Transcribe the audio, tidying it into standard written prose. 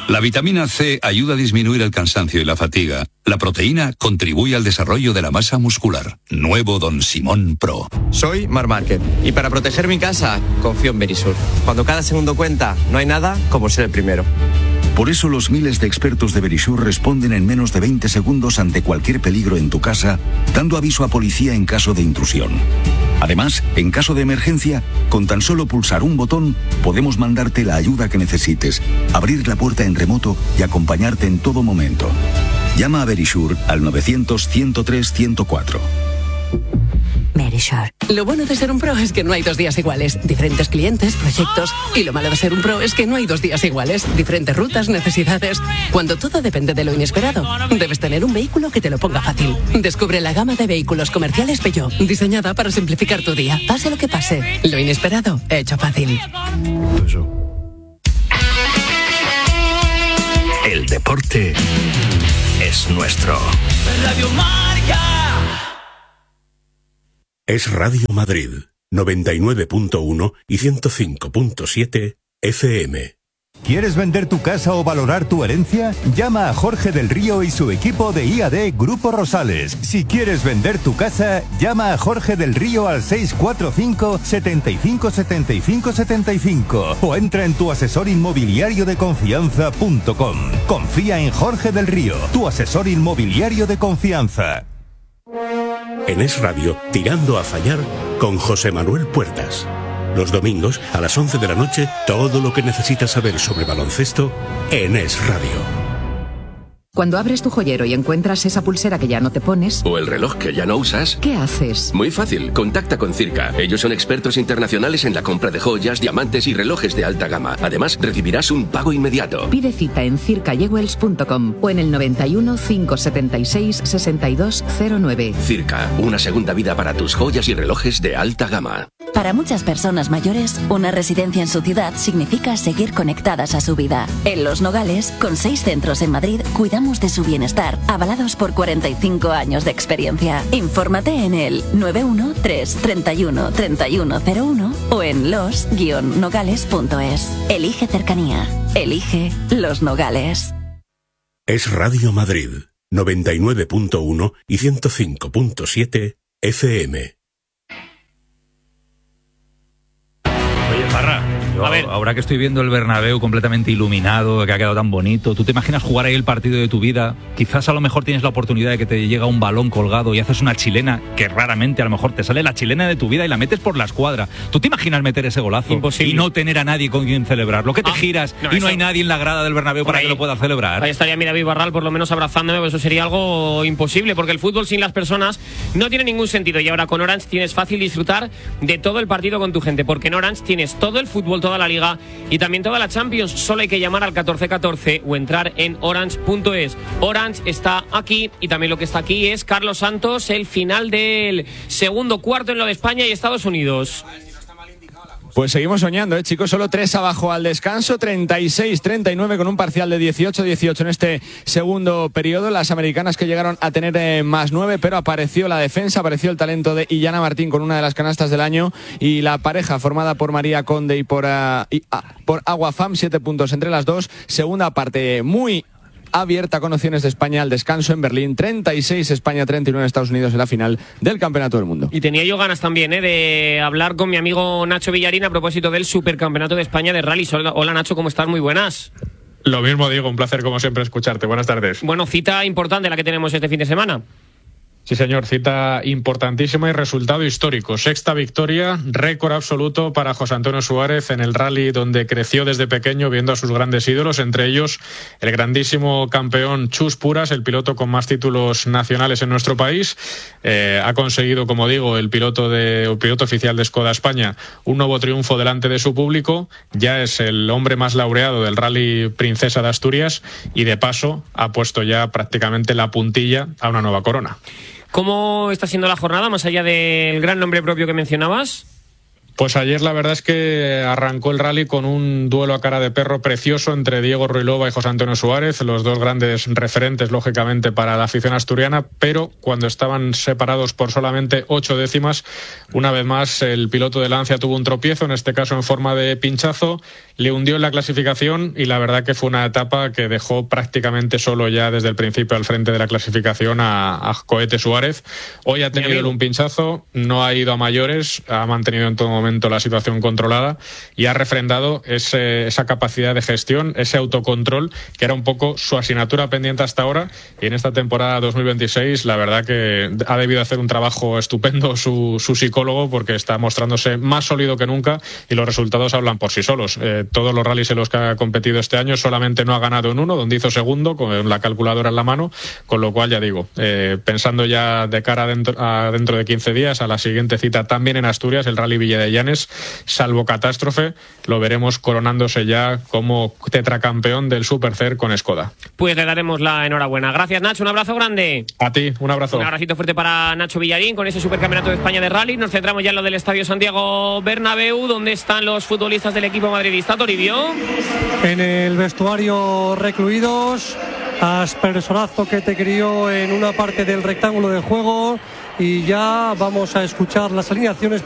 La vitamina C ayuda a disminuir el cansancio y la fatiga. La proteína contribuye al desarrollo de la masa muscular. Nuevo Don Simón Pro. Soy Mar Márquez y para proteger mi casa confío en Verisur. Cuando cada segundo cuenta, no hay nada como ser el primero. Por eso los miles de expertos de Verisur responden en menos de 20 segundos ante cualquier peligro en tu casa, dando aviso a policía en caso de intrusión. Además, en caso de emergencia, con tan solo pulsar un botón, podemos mandarte la ayuda que necesites, abrir la puerta en remoto y acompañarte en todo momento. Llama a Verisur al 900-103-104. Verisur. Lo bueno de ser un pro es que no hay 2 días iguales. Diferentes clientes, proyectos. Y lo malo de ser un pro es que no hay 2 días iguales. Diferentes rutas, necesidades. Cuando todo depende de lo inesperado, debes tener un vehículo que te lo ponga fácil. Descubre la gama de vehículos comerciales Peugeot, diseñada para simplificar tu día. Pase lo que pase, lo inesperado, hecho fácil. El deporte es nuestro. Radio Marca. Es Radio Madrid, 99.1 y 105.7 FM. ¿Quieres vender tu casa o valorar tu herencia? Llama a Jorge del Río y su equipo de IAD Grupo Rosales. Si quieres vender tu casa, llama a Jorge del Río al 645 75 75 75 o entra en tuasesorinmobiliariodeconfianza.com. Confía en Jorge del Río, tu asesor inmobiliario de confianza. En Es Radio, Tirando a Fallar, con José Manuel Puertas. Los domingos, a las 11 de la noche, todo lo que necesitas saber sobre baloncesto en Es Radio. Cuando abres tu joyero y encuentras esa pulsera que ya no te pones... O el reloj que ya no usas... ¿Qué haces? Muy fácil, contacta con Circa. Ellos son expertos internacionales en la compra de joyas, diamantes y relojes de alta gama. Además, recibirás un pago inmediato. Pide cita en circajewels.com o en el 91 576 6209. Circa, una segunda vida para tus joyas y relojes de alta gama. Para muchas personas mayores, una residencia en su ciudad significa seguir conectadas a su vida. En Los Nogales, con 6 centros en Madrid, cuidamos de su bienestar, avalados por 45 años de experiencia. Infórmate en el 913 31 3101 o en los-nogales.es. Elige cercanía. Elige Los Nogales. Es Radio Madrid, 99.1 y 105.7 FM. Oye, Parra, ahora que estoy viendo el Bernabéu completamente iluminado, que ha quedado tan bonito, ¿tú te imaginas jugar ahí el partido de tu vida? Quizás a lo mejor tienes la oportunidad de que te llega un balón colgado y haces una chilena, que raramente a lo mejor te sale la chilena de tu vida y la metes por la escuadra. ¿Tú te imaginas meter ese golazo? Imposible. Y no tener a nadie con quien celebrarlo? ¿Que te giras y no hay nadie en la grada del Bernabéu para que lo pueda celebrar? Ahí estaría mi David Barral por lo menos abrazándome, pero eso sería algo imposible, porque el fútbol sin las personas no tiene ningún sentido. Y ahora con Orange tienes fácil disfrutar de todo el partido con tu gente, porque en Orange tienes todo el fútbol, toda la liga y también toda la Champions. Solo hay que llamar al 1414 o entrar en orange.es. Orange está aquí y también lo que está aquí es Carlos Santos, el final del segundo cuarto en lo de España y Estados Unidos. Pues seguimos soñando, chicos, solo 3 abajo al descanso, 36-39 con un parcial de 18-18 en este segundo periodo. Las americanas que llegaron a tener más 9, pero apareció la defensa, apareció el talento de Illana Martín con una de las canastas del año y la pareja formada por María Conde y por Aguafam, 7 puntos entre las dos. Segunda parte muy abierta con opciones de España al descanso en Berlín, 36 España, 39 Estados Unidos en la final del Campeonato del Mundo. Y tenía yo ganas también de hablar con mi amigo Nacho Villarín a propósito del Supercampeonato de España de Rallys. Hola Nacho, ¿cómo estás? Muy buenas. Lo mismo, Diego, un placer como siempre escucharte. Buenas tardes. Bueno, cita importante la que tenemos este fin de semana. Sí, señor, cita importantísima y resultado histórico. 6ª victoria, récord absoluto para José Antonio Suárez en el rally donde creció desde pequeño viendo a sus grandes ídolos, entre ellos el grandísimo campeón Chus Puras, el piloto con más títulos nacionales en nuestro país. Ha conseguido, como digo, el piloto oficial de Skoda España, un nuevo triunfo delante de su público. Ya es el hombre más laureado del rally Princesa de Asturias y de paso ha puesto ya prácticamente la puntilla a una nueva corona. ¿Cómo está siendo la jornada, más allá del gran nombre propio que mencionabas? Pues ayer la verdad es que arrancó el rally con un duelo a cara de perro precioso entre Diego Ruilova y José Antonio Suárez, los dos grandes referentes lógicamente para la afición asturiana, pero cuando estaban separados por solamente 8 décimas, una vez más el piloto de Lancia tuvo un tropiezo, en este caso en forma de pinchazo, le hundió en la clasificación y la verdad que fue una etapa que dejó prácticamente solo ya desde el principio al frente de la clasificación a Cohete Suárez. Hoy ha tenido un pinchazo, no ha ido a mayores, ha mantenido en todo momento la situación controlada y ha refrendado esa capacidad de gestión, ese autocontrol que era un poco su asignatura pendiente hasta ahora, y en esta temporada 2026 la verdad que ha debido hacer un trabajo estupendo su psicólogo, porque está mostrándose más sólido que nunca y los resultados hablan por sí solos. Todos los rallies en los que ha competido este año solamente no ha ganado en uno, donde hizo segundo con la calculadora en la mano, con lo cual ya digo, pensando ya de cara a dentro de 15 días a la siguiente cita también en Asturias, el Rally Villa de Llanes, salvo catástrofe, lo veremos coronándose ya como tetracampeón del Supercer con Skoda. Pues le daremos la enhorabuena. Gracias, Nacho, un abrazo grande. A ti, un abrazo. Un abracito fuerte para Nacho Villarín con ese Supercampeonato de España de Rally. Nos centramos ya en lo del Estadio Santiago Bernabéu, donde están los futbolistas del equipo madridista. Toribio. En el vestuario recluidos, aspersonazo que te crió en una parte del rectángulo de juego, y ya vamos a escuchar las alineaciones